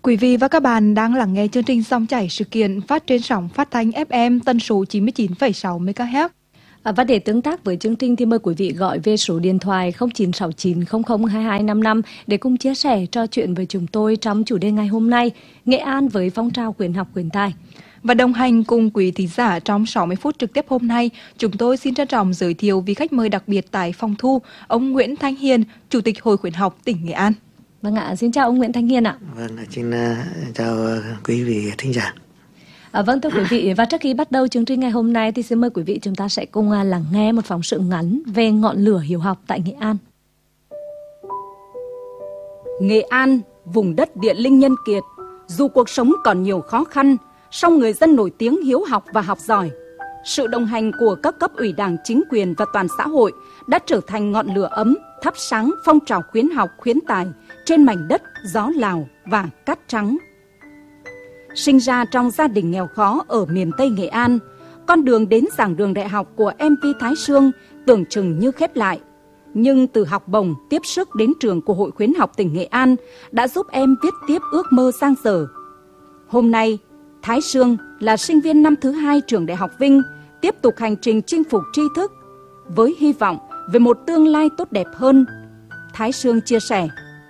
Quý vị và các bạn đang lắng nghe chương trình Dòng chảy sự kiện phát trên sóng phát thanh FM tần số 99,6 MHz. Và để tương tác với chương trình thì mời quý vị gọi về số điện thoại 0969 00 2255 để cùng chia sẻ trò chuyện với chúng tôi trong chủ đề ngày hôm nay, Nghệ An với phong trào khuyến học khuyến tài. Và đồng hành cùng quý thính giả trong 60 phút trực tiếp hôm nay, chúng tôi xin trân trọng giới thiệu vị khách mời đặc biệt tại phòng thu, ông Nguyễn Thanh Hiền, Chủ tịch Hội khuyến học tỉnh Nghệ An. Vâng ạ, xin chào ông Nguyễn Thanh Hiền ạ. Vâng, xin chào quý vị thính giả. Vâng thưa quý vị, và trước khi bắt đầu chương trình ngày hôm nay thì xin mời quý vị chúng ta sẽ cùng lắng nghe một phóng sự ngắn về ngọn lửa hiếu học tại Nghệ An. Nghệ An, vùng đất địa linh nhân kiệt, dù cuộc sống còn nhiều khó khăn, song người dân nổi tiếng hiếu học và học giỏi. Sự đồng hành của các cấp ủy Đảng, chính quyền và toàn xã hội đã trở thành ngọn lửa ấm, thắp sáng phong trào khuyến học khuyến tài trên mảnh đất gió Lào và cát trắng. Sinh ra trong gia đình nghèo khó ở miền Tây Nghệ An, con đường đến giảng đường đại học của em Vi Thái Sương tưởng chừng như khép lại. Nhưng từ học bổng tiếp sức đến trường của Hội khuyến học tỉnh Nghệ An đã giúp em viết tiếp ước mơ dang dở. Hôm nay, Thái Sương là sinh viên năm thứ 2 trường Đại học Vinh, tiếp tục hành trình chinh phục tri thức với hy vọng về một tương lai tốt đẹp hơn. Thái Sương chia sẻ: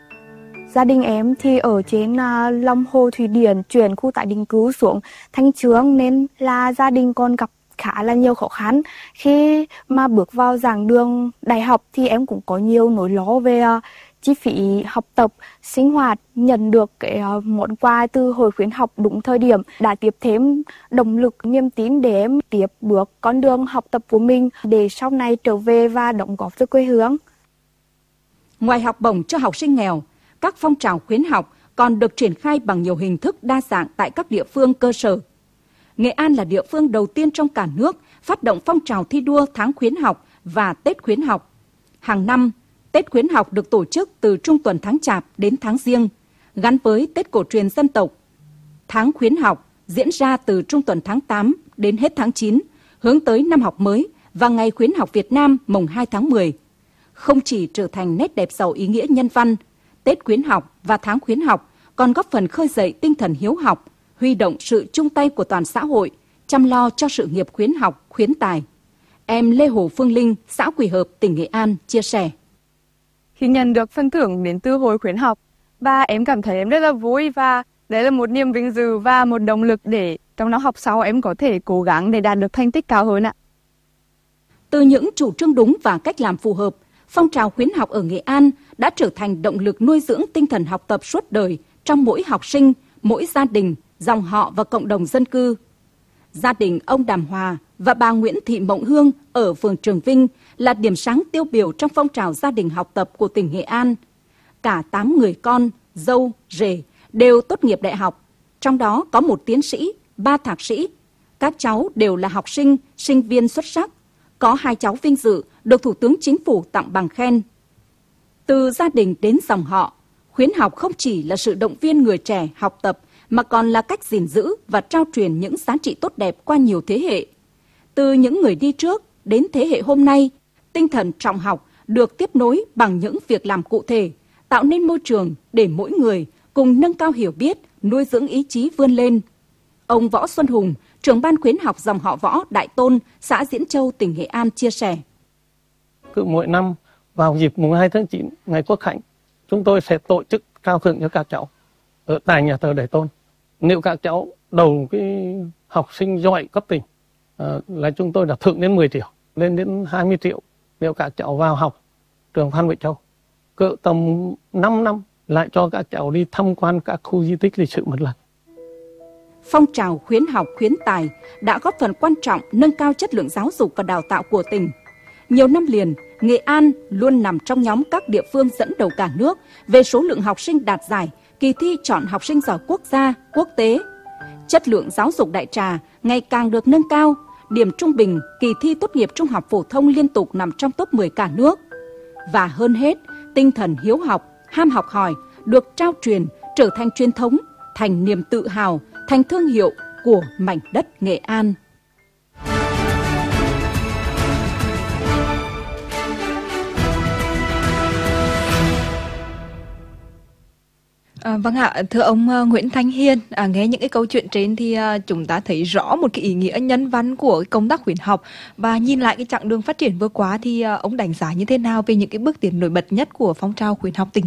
Gia đình em thì ở trên lòng hồ thủy điện, chuyển khu tái định cư xuống Thanh Chương nên là gia đình còn gặp khá là nhiều khó khăn. Khi mà bước vào giảng đường đại học thì em cũng có nhiều nỗi lo về chi phí học tập, sinh hoạt. Nhận được cái món quà từ Hội khuyến học đúng thời điểm đã tiếp thêm động lực, niềm tin để em tiếp bước con đường học tập của mình để sau này trở về và đóng góp cho quê hương. Ngoài học bổng cho học sinh nghèo, các phong trào khuyến học còn được triển khai bằng nhiều hình thức đa dạng tại các địa phương cơ sở. Nghệ An là địa phương đầu tiên trong cả nước phát động phong trào thi đua tháng khuyến học và Tết khuyến học. Hàng năm, Tết khuyến học được tổ chức từ trung tuần tháng Chạp đến tháng Giêng, gắn với Tết cổ truyền dân tộc. Tháng khuyến học diễn ra từ trung tuần tháng 8 đến hết tháng 9, hướng tới năm học mới và Ngày khuyến học Việt Nam mùng 2 tháng 10. Không chỉ trở thành nét đẹp giàu ý nghĩa nhân văn, Tết khuyến học và tháng khuyến học còn góp phần khơi dậy tinh thần hiếu học, huy động sự chung tay của toàn xã hội, chăm lo cho sự nghiệp khuyến học, khuyến tài. Em Lê Hồ Phương Linh, xã Quỳ Hợp, tỉnh Nghệ An chia sẻ: Khi nhận được phần thưởng đến từ Hội khuyến học, và em cảm thấy em rất là vui, và đấy là một niềm vinh dự và một động lực để trong năm học sau em có thể cố gắng để đạt được thành tích cao hơn ạ. Từ những chủ trương đúng và cách làm phù hợp, phong trào khuyến học ở Nghệ An đã trở thành động lực nuôi dưỡng tinh thần học tập suốt đời trong mỗi học sinh, mỗi gia đình, dòng họ và cộng đồng dân cư. Gia đình ông Đàm Hòa và bà Nguyễn Thị Mộng Hương ở phường Trường Vinh là điểm sáng tiêu biểu trong phong trào gia đình học tập của tỉnh Nghệ An. Cả 8 người con, dâu, rể đều tốt nghiệp đại học, trong đó có 1 tiến sĩ, 3 thạc sĩ. Các cháu đều là học sinh, sinh viên xuất sắc. Có 2 cháu vinh dự được Thủ tướng Chính phủ tặng bằng khen. Từ gia đình đến dòng họ, khuyến học không chỉ là sự động viên người trẻ học tập mà còn là cách gìn giữ và trao truyền những giá trị tốt đẹp qua nhiều thế hệ. Từ những người đi trước đến thế hệ hôm nay, tinh thần trọng học được tiếp nối bằng những việc làm cụ thể, tạo nên môi trường để mỗi người cùng nâng cao hiểu biết, nuôi dưỡng ý chí vươn lên. Ông Võ Xuân Hùng, trưởng ban khuyến học dòng họ Võ, Đại Tôn, xã Diễn Châu, tỉnh Nghệ An chia sẻ: Cứ mỗi năm vào dịp mùng 2 tháng 9, ngày Quốc khánh, chúng tôi sẽ tổ chức trao thưởng cho các cháu ở tại nhà thờ Đại Tôn. Nếu các cháu đầu cái học sinh giỏi cấp tỉnh là chúng tôi đã thưởng đến 10 triệu, lên đến 20 triệu nếu các cháu vào học trường Phan Bội Châu. Cỡ tầm 5 năm lại cho các cháu đi tham quan các khu di tích lịch sử một lần. Phong trào khuyến học khuyến tài đã góp phần quan trọng nâng cao chất lượng giáo dục và đào tạo của tỉnh. Nhiều năm liền, Nghệ An luôn nằm trong nhóm các địa phương dẫn đầu cả nước về số lượng học sinh đạt giải kỳ thi chọn học sinh giỏi quốc gia, quốc tế. Chất lượng giáo dục đại trà ngày càng được nâng cao, điểm trung bình kỳ thi tốt nghiệp trung học phổ thông liên tục nằm trong top 10 cả nước. Và hơn hết, tinh thần hiếu học, ham học hỏi được trao truyền trở thành truyền thống, thành niềm tự hào, thành thương hiệu của mảnh đất Nghệ An. Vâng ạ, thưa ông Nguyễn Thanh Hiên, nghe những cái câu chuyện trên thì chúng ta thấy rõ một cái ý nghĩa nhân văn của công tác khuyến học, và nhìn lại cái chặng đường phát triển vừa qua thì ông đánh giá như thế nào về những cái bước tiến nổi bật nhất của phong trào khuyến học tỉnh